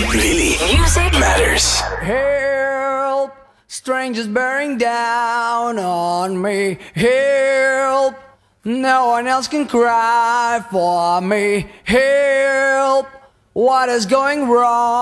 Really? Music matters. Help! Strangers bearing down on me. Help! No one else can cry for me. Help! What is going wrong?